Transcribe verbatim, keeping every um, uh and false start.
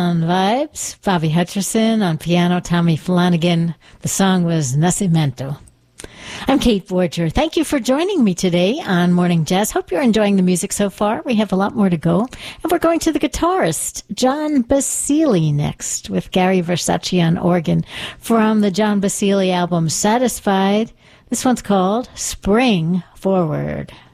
on vibes, Bobby Hutcherson on piano, Tommy Flanagan. The song was Nacimiento. I'm Kate Borger. Thank you for joining me today on Morning Jazz. Hope you're enjoying the music so far. We have a lot more to go. And we're going to the guitarist, John Basile, next, with Gary Versace on organ from the John Basile album, Satisfied. This one's called Spring Forward.